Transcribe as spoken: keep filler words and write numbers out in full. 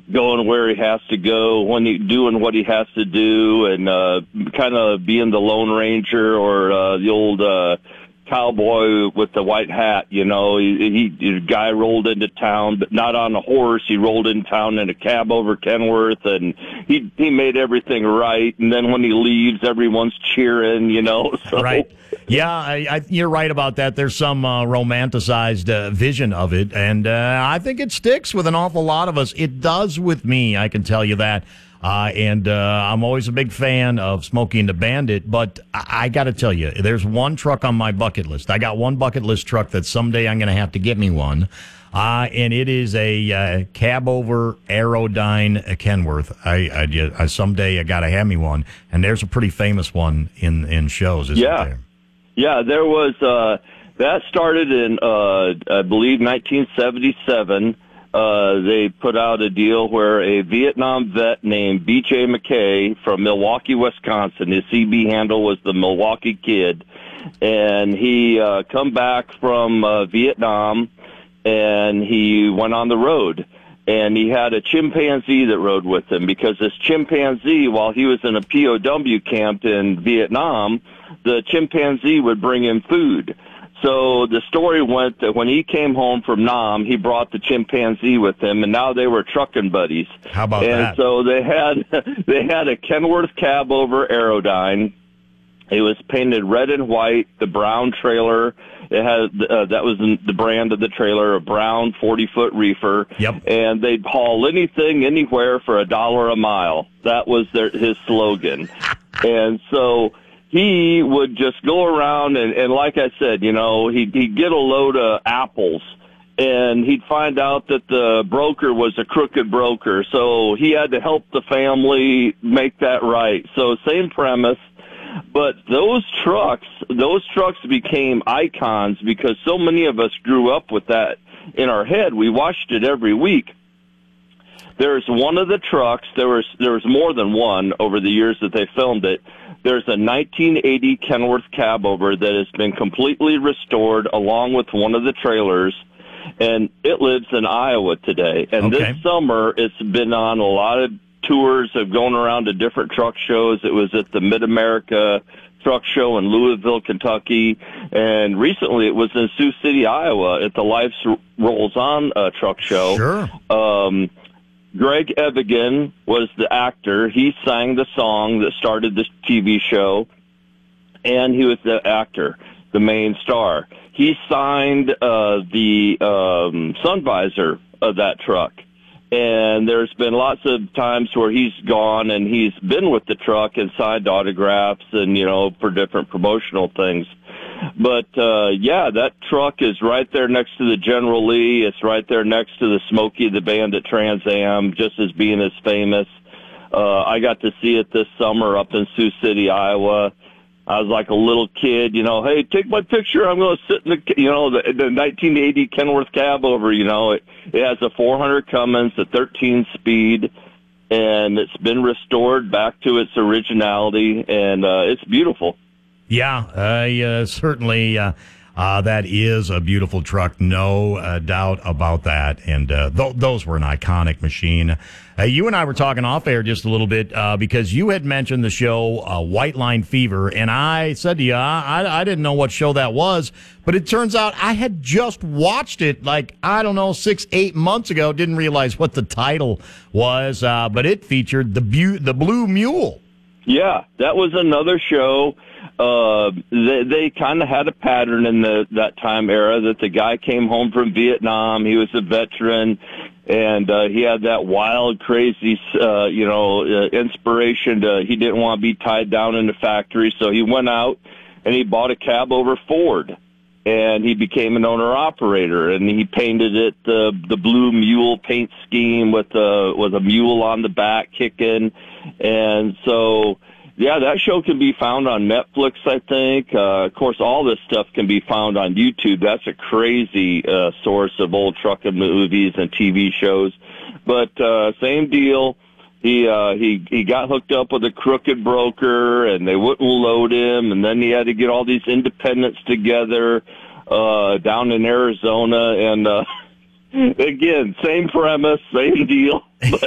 going where he has to go, when he doing what he has to do, and uh, kind of being the Lone Ranger or uh, the old uh, cowboy with the white hat. You know, he, he the guy rolled into town, but not on a horse. He rolled into town in a cab over Kenworth, and he he made everything right. And then when he leaves, everyone's cheering. You know, so. Right. Yeah, I, I, you're right about that. There's some uh, romanticized uh, vision of it, and uh, I think it sticks with an awful lot of us. It does with me, I can tell you that. Uh, and uh, I'm always a big fan of Smokey and the Bandit, but I, I got to tell you, there's one truck on my bucket list. I got one bucket list truck that someday I'm going to have to get me one, uh, and it is a uh, cab-over Aerodyne Kenworth. I, I, I someday I got to have me one, and there's a pretty famous one in, in shows, isn't yeah. there? Yeah, there was, uh, that started in, uh, I believe, nineteen seventy-seven. Uh, they put out a deal where a Vietnam vet named B J McKay from Milwaukee, Wisconsin, his C B handle was the Milwaukee Kid, and he, uh, come back from, uh, Vietnam, and he went on the road. And he had a chimpanzee that rode with him, because this chimpanzee, while he was in a P O W camp in Vietnam, the chimpanzee would bring him food. So the story went that when he came home from Nam, he brought the chimpanzee with him, and now they were trucking buddies. How about and that? And so they had they had a Kenworth cab over Aerodyne. It was painted red and white. The brown trailer, it had uh, that was the brand of the trailer, a brown forty-foot reefer. Yep. And they'd haul anything, anywhere for a dollar a mile. That was their his slogan. And so he would just go around, and, and like I said, you know, he'd, he'd get a load of apples, and he'd find out that the broker was a crooked broker. So he had to help the family make that right. So same premise. But those trucks, those trucks became icons because so many of us grew up with that in our head. We watched it every week. There's one of the trucks, there was, there was more than one over the years that they filmed it. There's a nineteen eighty Kenworth cab-over that has been completely restored along with one of the trailers, and it lives in Iowa today. And okay. This summer, it's been on a lot of tours of going around to different truck shows. It was at the Mid-America Truck Show in Louisville, Kentucky, and recently it was in Sioux City, Iowa at the Life Rolls On uh, Truck Show. Sure. Um, Greg Evigan was the actor. He sang the song that started this T V show, and he was the actor, the main star. He signed uh, the um, sun visor of that truck. And there's been lots of times where he's gone and he's been with the truck and signed autographs and, you know, for different promotional things. But, uh, yeah, that truck is right there next to the General Lee. It's right there next to the Smokey the Bandit Trans Am, just as being as famous. Uh, I got to see it this summer up in Sioux City, Iowa. I was like a little kid, you know, hey, take my picture. I'm going to sit in the, you know, the, the nineteen eighty Kenworth cab over, you know. It, it has a four hundred Cummins, a thirteen speed, and it's been restored back to its originality, and uh, it's beautiful. Yeah, uh, uh, certainly uh, uh, that is a beautiful truck, no uh, doubt about that. And uh, th- those were an iconic machine. Uh, you and I were talking off air just a little bit uh, because you had mentioned the show uh, White Line Fever, and I said to you, I, I didn't know what show that was, but it turns out I had just watched it like, I don't know, six, eight months ago, didn't realize what the title was, uh, but it featured the, Bu- the Blue Mule. Yeah, that was another show. Uh, they, they kind of had a pattern in the, that time era that the guy came home from Vietnam. He was a veteran, and uh, he had that wild, crazy, uh, you know, uh, inspiration to, he didn't want to be tied down in the factory, so he went out and he bought a cab over Ford, and he became an owner-operator, and he painted it the the Blue Mule paint scheme with a, with a mule on the back kicking, and so... Yeah, that show can be found on Netflix, I think. Uh, of course, all this stuff can be found on YouTube. That's a crazy uh, source of old trucking movies and T V shows. But uh, same deal. He uh, he he got hooked up with a crooked broker, and they wouldn't load him. And then he had to get all these independents together uh, down in Arizona. And uh, again, same premise, same deal. But